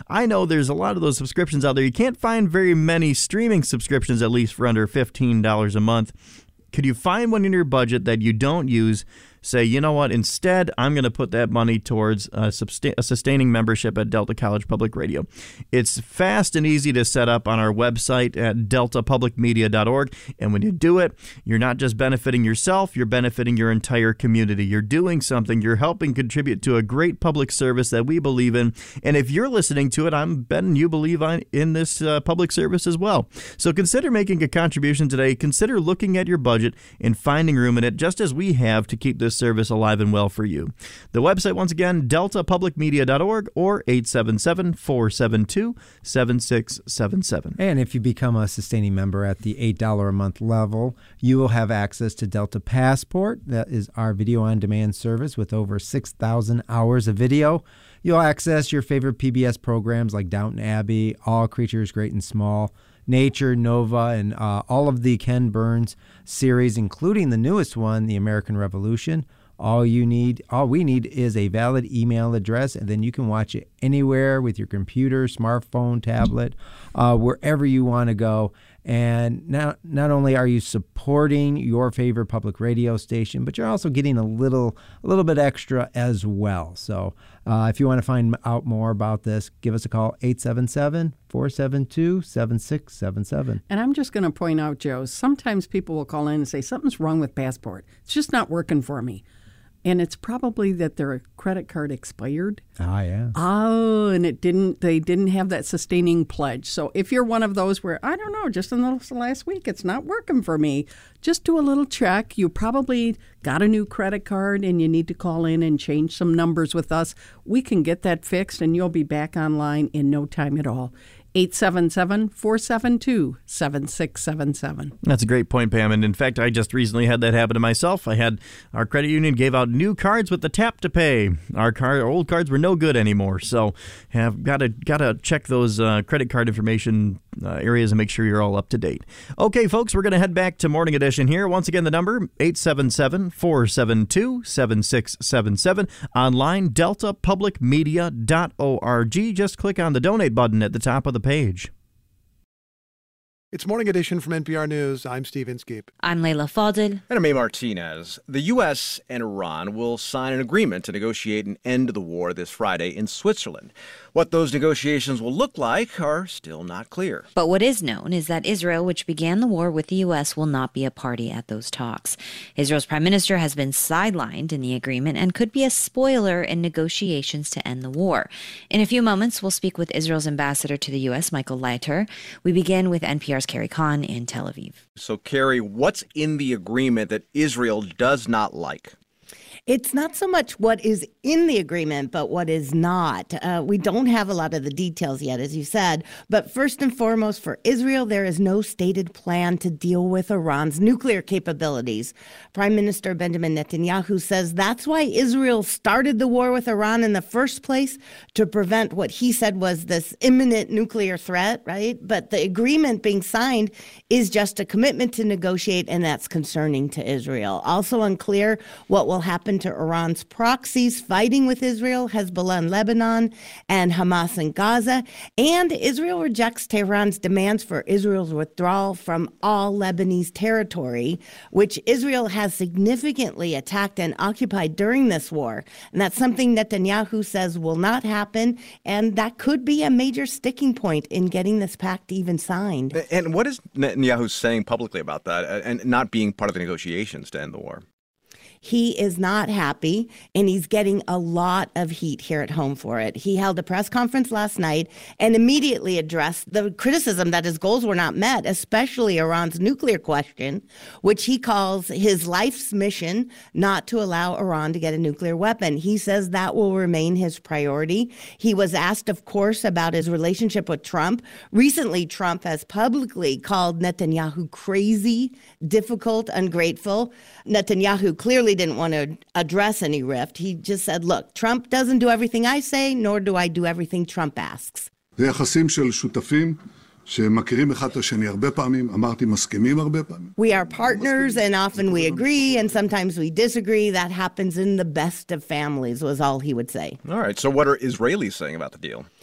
I know there's a lot of those subscriptions out there. You can't find very many streaming subscriptions, at least for under $15 a month. Could you find one in your budget that you don't use? Say, you know what, instead, I'm going to put that money towards a sustaining membership at Delta College Public Radio. It's fast and easy to set up on our website at deltapublicmedia.org. And when you do it, you're not just benefiting yourself, you're benefiting your entire community. You're doing something. You're helping contribute to a great public service that we believe in. And if you're listening to it, I'm betting you believe in this public service as well. So consider making a contribution today. Consider looking at your budget and finding room in it, just as we have, to keep this service alive and well for you. The website, once again, deltapublicmedia.org or 877-472-7677. And if you become a sustaining member at the $8 a month level, you will have access to Delta Passport. That is our video-on-demand service with over 6,000 hours of video. You'll access your favorite PBS programs like Downton Abbey, All Creatures Great and Small, Nature, Nova, and all of the Ken Burns series, including the newest one, The American Revolution. All we need is a valid email address, and then you can watch it anywhere with your computer, smartphone, tablet, wherever you want to go. And not only are you supporting your favorite public radio station, but you're also getting a little bit extra as well. So if you want to find out more about this, give us a call, 877-472-7677. And I'm just going to point out, Joe, sometimes people will call in and say, something's wrong with Passport. It's just not working for me. And it's probably that their credit card expired. Ah, yeah. Oh, and they didn't have that sustaining pledge. So if you're one of those where, I don't know, just in the last week, it's not working for me, just do a little check. You probably got a new credit card and you need to call in and change some numbers with us. We can get that fixed and you'll be back online in no time at all. 877-472-7677. That's a great point, Pam. And in fact, I just recently had that happen to myself. Our credit union gave out new cards with the tap to pay. Our old cards were no good anymore. So have got to check those credit card information areas and make sure you're all up to date. Okay, folks, we're going to head back to Morning Edition here. Once again, the number, 877-472-7677. Online, deltapublicmedia.org. Just click on the donate button at the top of the page. It's Morning Edition from NPR News. I'm Steve Inskeep. I'm Layla Fadel. And I'm A. Martinez. The U.S. and Iran will sign an agreement to negotiate an end to the war this Friday in Switzerland. What those negotiations will look like are still not clear. But what is known is that Israel, which began the war with the U.S., will not be a party at those talks. Israel's prime minister has been sidelined in the agreement and could be a spoiler in negotiations to end the war. In a few moments, we'll speak with Israel's ambassador to the U.S., Michael Leiter. We begin with NPR's Carrie Kahn in Tel Aviv. So, Carrie, what's in the agreement that Israel does not like? It's not so much what is in the agreement, but what is not. We don't have a lot of the details yet, as you said. But first and foremost, for Israel, there is no stated plan to deal with Iran's nuclear capabilities. Prime Minister Benjamin Netanyahu says that's why Israel started the war with Iran in the first place, to prevent what he said was this imminent nuclear threat, right? But the agreement being signed is just a commitment to negotiate, and that's concerning to Israel. Also unclear what will happen to Iran's proxies fighting with Israel, Hezbollah in Lebanon and Hamas in Gaza. And Israel rejects Tehran's demands for Israel's withdrawal from all Lebanese territory, which Israel has significantly attacked and occupied during this war. And that's something Netanyahu says will not happen, and that could be a major sticking point in getting this pact even signed. And what is Netanyahu saying publicly about that and not being part of the negotiations to end the war? He is not happy, and he's getting a lot of heat here at home for it. He held a press conference last night and immediately addressed the criticism that his goals were not met, especially Iran's nuclear question, which he calls his life's mission not to allow Iran to get a nuclear weapon. He says that will remain his priority. He was asked, of course, about his relationship with Trump. Recently, Trump has publicly called Netanyahu crazy, difficult, ungrateful. Netanyahu clearly didn't want to address any rift. He just said, look, Trump doesn't do everything I say, nor do I do everything Trump asks. זה יחסים של שותפים שמכירים אחד את השני הרבה פעמים, אמרתי מסכימים הרבה פעמים. We are partners, and often we agree, and sometimes we disagree. That happens in the best of families, was all he would say. All right, so what are Israelis saying about the deal?